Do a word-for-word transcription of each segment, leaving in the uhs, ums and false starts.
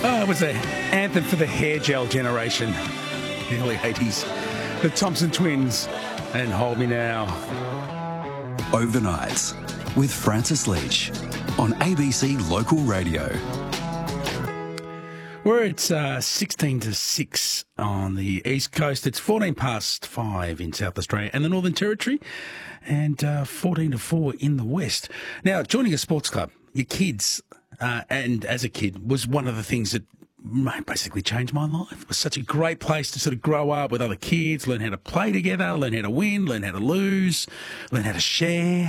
Oh, it was an anthem for the hair gel generation, the early eighties. The Thompson Twins and Hold Me Now. Overnights with Francis Leach on A B C Local Radio. We're at uh, sixteen to six on the East Coast. It's fourteen past five in South Australia and the Northern Territory, and uh, fourteen to four in the West. Now, joining a sports club, your kids, uh, and as a kid, was one of the things that basically changed my life. It was such a great place to sort of grow up with other kids, learn how to play together, learn how to win, learn how to lose, learn how to share.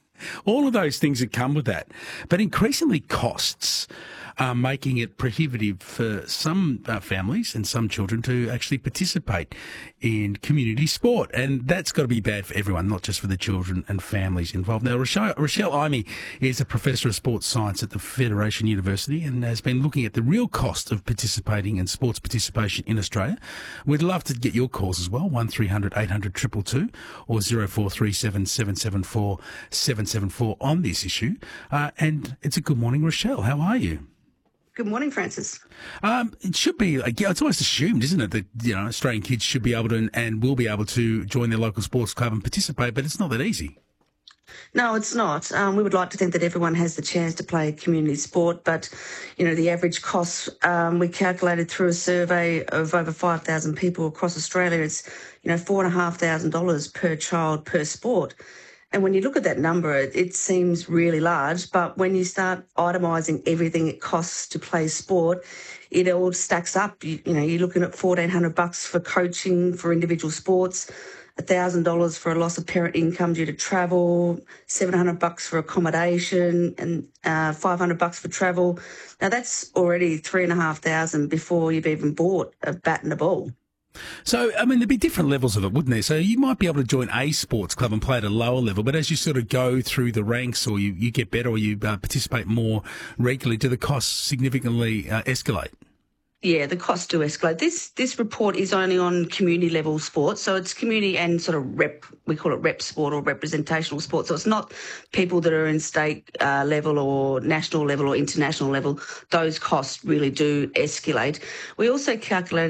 All of those things that come with that. But increasingly costs are making it prohibitive for some uh, families and some children to actually participate in community sport. And that's got to be bad for everyone, not just for the children and families involved. Now, Rochelle, Rochelle Imey is a professor of sports science at the Federation University and has been looking at the real cost of participating in sports participation in Australia. We'd love to get your calls as well, one three hundred eight hundred two two two or zero four three seven seven seven four seven seven four on this issue. Uh, and it's a good morning, Rochelle. How are you? Good morning, Francis. Um, it should be, like, it's almost assumed, isn't it, that, you know, Australian kids should be able to and, and will be able to join their local sports club and participate, but it's not that easy. No, it's not. Um, we would like to think that everyone has the chance to play community sport, but, you know, the average cost, um, we calculated through a survey of over five thousand people across Australia, it's, you know, four thousand five hundred dollars per child per sport. And when you look at that number, it, it seems really large, but when you start itemising everything it costs to play sport, it all stacks up. You, you know, you're looking at fourteen hundred bucks for coaching for individual sports, one thousand dollars for a loss of parent income due to travel, seven hundred bucks for accommodation, and uh, five hundred bucks for travel. Now, that's already three thousand five hundred before you've even bought a bat and a ball. So, I mean, there'd be different levels of it, wouldn't there? So you might be able to join a sports club and play at a lower level, but as you sort of go through the ranks or you, you get better or you uh, participate more regularly, do the costs significantly uh, escalate? Yeah, the costs do escalate. This this report is only on community level sports, so it's community and sort of rep, we call it rep sport or representational sport. So it's not people that are in state uh, level or national level or international level. Those costs really do escalate. We also calculate